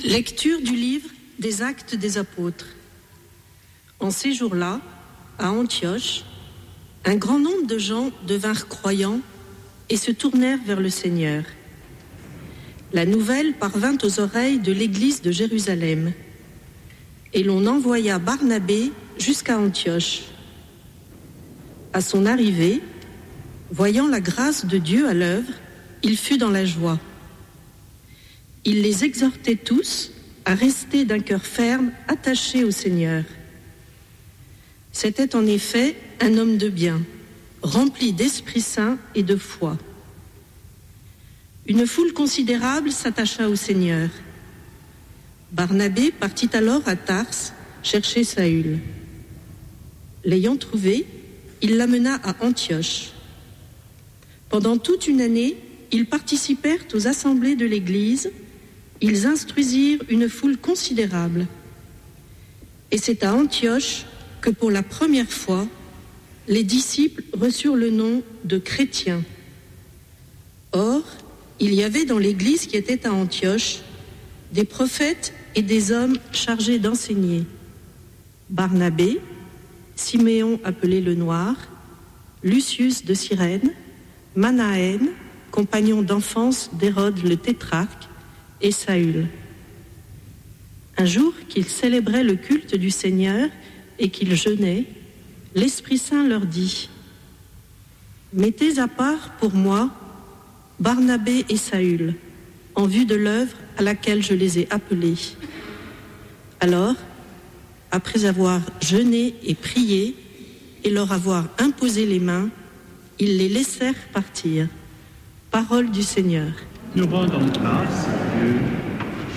Lecture du livre des Actes des Apôtres. En ces jours-là, à Antioche, un grand nombre de gens devinrent croyants et se tournèrent vers le Seigneur. La nouvelle parvint aux oreilles de l'église de Jérusalem, et l'on envoya Barnabé jusqu'à Antioche. À son arrivée, voyant la grâce de Dieu à l'œuvre, il fut dans la joie. Il les exhortait tous à rester d'un cœur ferme, attachés au Seigneur. C'était en effet un homme de bien, rempli d'Esprit Saint et de foi. Une foule considérable s'attacha au Seigneur. Barnabé partit alors à Tarse chercher Saül. L'ayant trouvé, il l'amena à Antioche. Pendant toute une année, ils participèrent aux assemblées de l'Église. Ils instruisirent une foule considérable. Et c'est à Antioche que pour la première fois, les disciples reçurent le nom de chrétiens. Or, il y avait dans l'Église qui était à Antioche des prophètes et des hommes chargés d'enseigner. Barnabé, Siméon appelé le Noir, Lucius de Cyrène, Manaën, compagnon d'enfance d'Hérode le tétrarque, et Saül. Un jour qu'ils célébraient le culte du Seigneur et qu'ils jeûnaient, l'Esprit Saint leur dit : mettez à part pour moi Barnabé et Saül, en vue de l'œuvre à laquelle je les ai appelés. Alors, après avoir jeûné et prié et leur avoir imposé les mains, ils les laissèrent partir. Parole du Seigneur. Nous rendons grâce à Dieu.